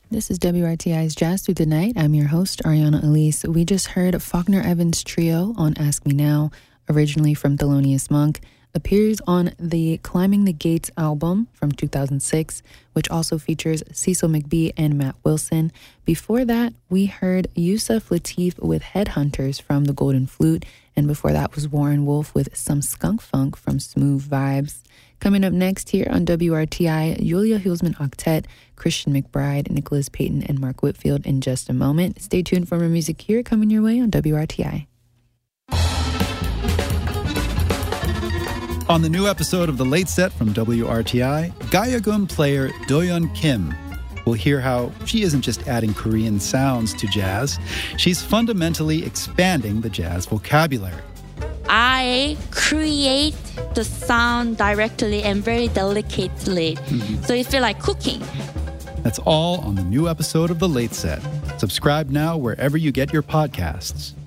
This is WRTI's Jazz Through the Night. I'm your host, Ariana Elise. We just heard Faulkner Evans Trio on Ask Me Now, originally from Thelonious Monk. Appears on the Climbing the Gates album from 2006, which also features Cecil McBee and Matt Wilson. Before that, we heard Yusuf Lateef with Headhunters from The Golden Flute, and before that was Warren Wolf with Some Skunk Funk from Smooth Vibes. Coming up next here on WRTI, Julia Hulsman Octet, Christian McBride, Nicholas Payton, and Mark Whitfield in just a moment. Stay tuned for more music here coming your way on WRTI. On the new episode of The Late Set from WRTI, Gayagun player Doyeon Kim will hear how she isn't just adding Korean sounds to jazz, she's fundamentally expanding the jazz vocabulary. I create the sound directly and very delicately, so it feels like cooking. That's all on the new episode of The Late Set. Subscribe now wherever you get your podcasts.